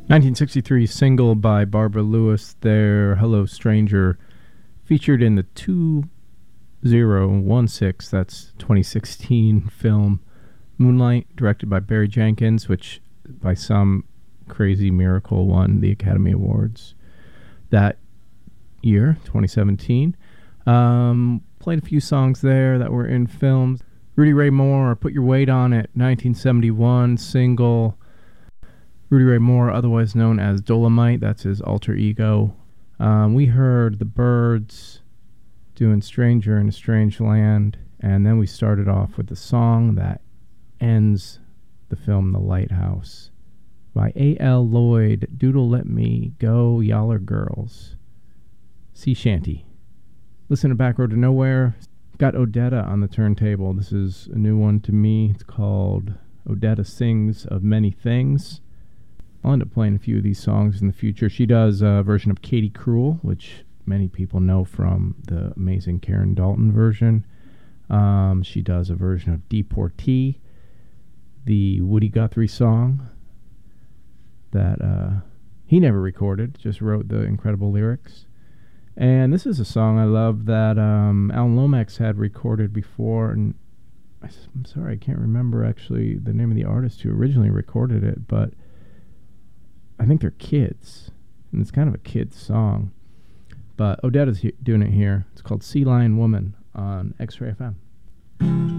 1963 single by Barbara Lewis, their Hello Stranger, featured in the 2016, that's 2016 film Moonlight, directed by Barry Jenkins, which by some crazy miracle won the Academy Awards that year, 2017. Played a few songs there that were in films. Rudy Ray Moore, Put Your Weight on It, 1971 single. Rudy Ray Moore, otherwise known as Dolomite, that's his alter ego. We heard the Byrds doing Stranger in a Strange Land, and then we started off with the song that ends the film The Lighthouse by A.L. Lloyd, Doodle Let Me Go, Yaller Girls. Sea Shanty. Listen to Back Road to Nowhere. Got Odetta on the turntable. This is a new one to me. It's called Odetta Sings of Many Things. I'll end up playing a few of these songs in the future. She does a version of Katie Cruel, which many people know from the amazing Karen Dalton version. She does a version of Deportee, the Woody Guthrie song that he never recorded, just wrote the incredible lyrics. And this is a song I love that Alan Lomax had recorded before, and I'm sorry, I can't remember actually the name of the artist who originally recorded it, but I think they're kids, and it's kind of a kid's song. But Odetta's doing it here. It's called Sea Lion Woman on X-Ray FM.